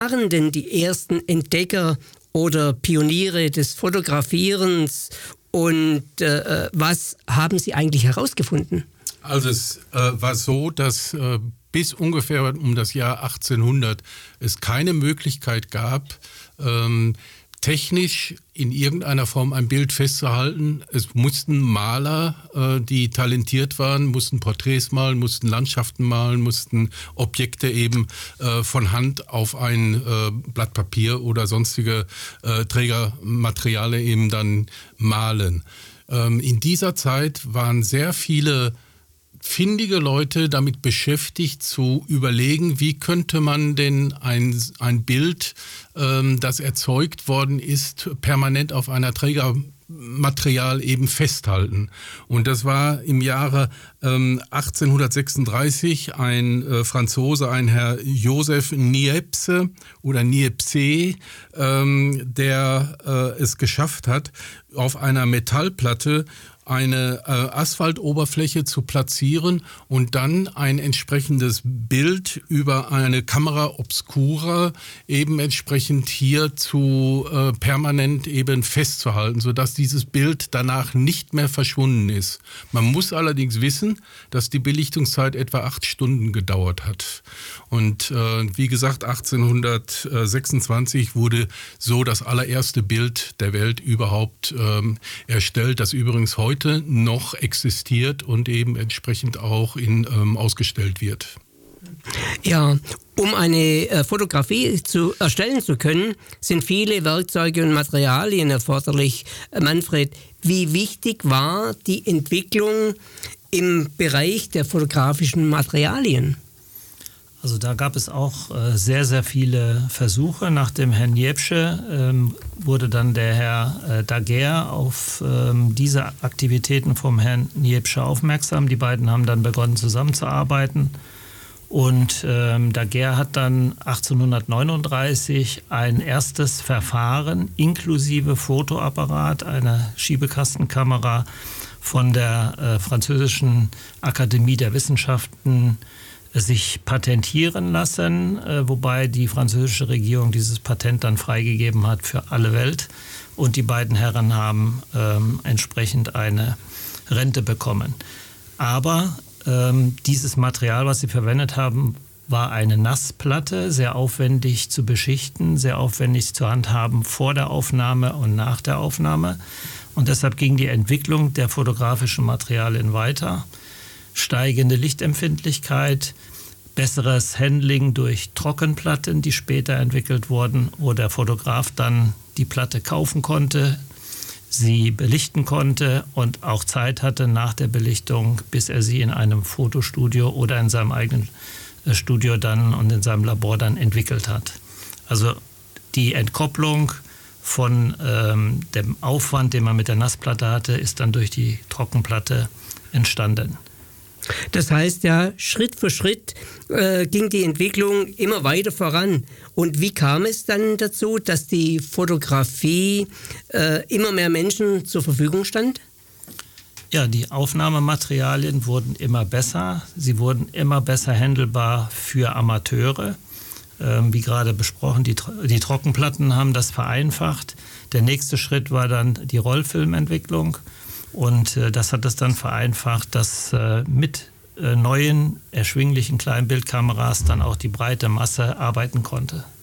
waren denn die ersten Entdecker oder Pioniere des Fotografierens und was haben Sie eigentlich herausgefunden? Also es war so, dass bis ungefähr um das Jahr 1800 es keine Möglichkeit gab, technisch in irgendeiner Form ein Bild festzuhalten. Es mussten Maler, die talentiert waren, mussten Porträts malen, mussten Landschaften malen, mussten Objekte eben von Hand auf ein Blatt Papier oder sonstige Trägermaterialien eben dann malen. In dieser Zeit waren sehr viele findige Leute damit beschäftigt zu überlegen, wie könnte man denn ein Bild, das erzeugt worden ist, permanent auf einer Trägermaterial eben festhalten. Und das war im Jahre 1836 ein Franzose, ein Herr Joseph Niepce oder Niepce, der es geschafft hat, auf einer Metallplatte eine Asphaltoberfläche zu platzieren und dann ein entsprechendes Bild über eine Kamera obscura eben entsprechend hier zu permanent eben festzuhalten, sodass dieses Bild danach nicht mehr verschwunden ist. Man muss allerdings wissen, dass die Belichtungszeit etwa 8 Stunden gedauert hat. Und wie gesagt, 1826 wurde so das allererste Bild der Welt überhaupt erstellt, das übrigens heute noch existiert und eben entsprechend auch ausgestellt wird. Ja, um eine Fotografie erstellen zu können, sind viele Werkzeuge und Materialien erforderlich. Manfred, wie wichtig war die Entwicklung im Bereich der fotografischen Materialien? Also da gab es auch sehr, sehr viele Versuche. Nach dem Herrn Niepce wurde dann der Herr Daguerre auf diese Aktivitäten vom Herrn Niepce aufmerksam. Die beiden haben dann begonnen zusammenzuarbeiten. Und Daguerre hat dann 1839 ein erstes Verfahren inklusive Fotoapparat, einer Schiebekastenkamera von der französischen Akademie der Wissenschaften sich patentieren lassen, wobei die französische Regierung dieses Patent dann freigegeben hat für alle Welt. Und die beiden Herren haben entsprechend eine Rente bekommen. Aber dieses Material, was sie verwendet haben, war eine Nassplatte, sehr aufwendig zu beschichten, sehr aufwendig zu handhaben vor der Aufnahme und nach der Aufnahme. Und deshalb ging die Entwicklung der fotografischen Materialien weiter. Steigende Lichtempfindlichkeit, besseres Handling durch Trockenplatten, die später entwickelt wurden, wo der Fotograf dann die Platte kaufen konnte, sie belichten konnte und auch Zeit hatte nach der Belichtung, bis er sie in einem Fotostudio oder in seinem eigenen Studio dann und in seinem Labor dann entwickelt hat. Also die Entkopplung von dem Aufwand, den man mit der Nassplatte hatte, ist dann durch die Trockenplatte entstanden. Das heißt ja, Schritt für Schritt ging die Entwicklung immer weiter voran. Und wie kam es dann dazu, dass die Fotografie immer mehr Menschen zur Verfügung stand? Ja, die Aufnahmematerialien wurden immer besser. Sie wurden immer besser handelbar für Amateure. Wie gerade besprochen, die Trockenplatten haben das vereinfacht. Der nächste Schritt war dann die Rollfilmentwicklung. Und das hat es dann vereinfacht, dass mit neuen, erschwinglichen Kleinbildkameras dann auch die breite Masse arbeiten konnte.